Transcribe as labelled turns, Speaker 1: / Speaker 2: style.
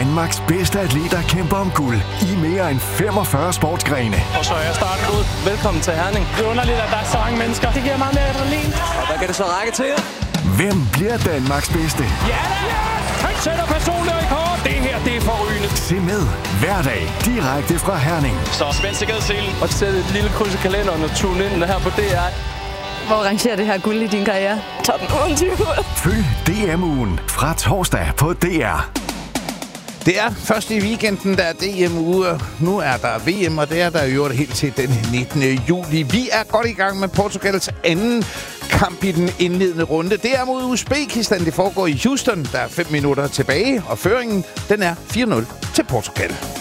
Speaker 1: Danmarks bedste atleter kæmper om guld i mere end 45 sportsgrene.
Speaker 2: Og så er starten ud. Velkommen til Herning.
Speaker 3: Det er underligt, at der er så mange mennesker. Det giver meget mere adrenalin.
Speaker 2: Og hvad kan det så række til?
Speaker 1: Hvem bliver Danmarks bedste?
Speaker 3: Ja da! Han sætter personlig rekord. Det her, det er forrygende.
Speaker 1: Se med hver dag direkte fra Herning.
Speaker 2: Så spænd sikkerhedsselen og sæt et lille kryds i kalenderen og tune ind her på DR.
Speaker 4: Hvor rangerer det her guld i din karriere? Top 20.
Speaker 1: Følg DM-ugen fra torsdag på DR.
Speaker 5: Det er først i weekenden, der er DM-uge. Nu er der VM, og det er der jo helt til den 19. juli. Vi er godt i gang med Portugals anden kamp i den indledende runde. Det er mod Uzbekistan. Det foregår i Houston. Der er 5 minutter tilbage, og føringen den er 4-0 til Portugal.